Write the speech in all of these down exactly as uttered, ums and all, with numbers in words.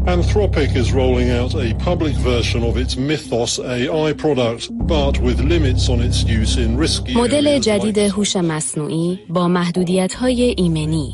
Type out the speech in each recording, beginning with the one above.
Anthropic is rolling out a public version of its Mythos A I product, but with limits on its use in risky areas. مدل جدید هوش مصنوعی با محدودیت‌های ایمنی.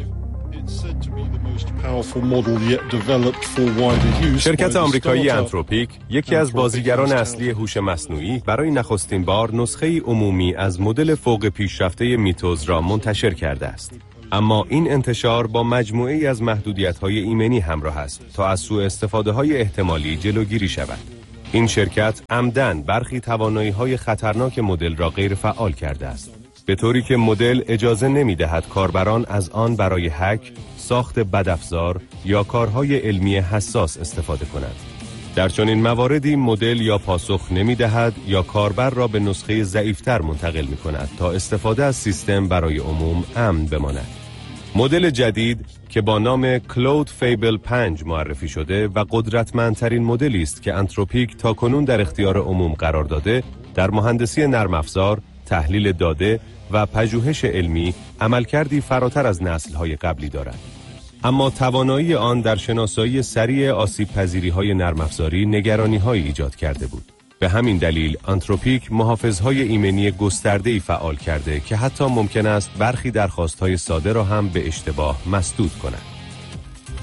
شرکت آمریکایی انتروپیک، یکی از بازیگران اصلی هوش مصنوعی، برای نخستین بار نسخه عمومی از مدل فوق پیشرفته میتوز را منتشر کرده است. اما این انتشار با مجموعه‌ای از محدودیت‌های ایمنی همراه است تا از سوء استفاده‌های احتمالی جلوگیری شود. این شرکت عمداً برخی توانایی‌های خطرناک مدل را غیر فعال کرده است، به طوری که مدل اجازه نمی‌دهد کاربران از آن برای هک، ساخت بدافزار یا کارهای علمی حساس استفاده کنند. در چنین مواردی مدل یا پاسخ نمی‌دهد یا کاربر را به نسخه ضعیف‌تر منتقل می‌کند تا استفاده از سیستم برای عموم امن بماند. مدل جدید که با نام کلود فیبل پنج معرفی شده و قدرتمندترین مدلی است که انتروپیک تاکنون در اختیار عموم قرار داده، در مهندسی نرم افزار، تحلیل داده و پژوهش علمی عملکردی فراتر از نسل‌های قبلی دارد. اما توانایی آن در شناسایی سریع آسیب‌پذیری‌های نرم افزاری نگرانی‌هایی ایجاد کرده بود. به همین دلیل انتروپیک محافظهای ایمنی گسترده‌ای فعال کرده که حتی ممکن است برخی درخواست‌های ساده را هم به اشتباه مسدود کند.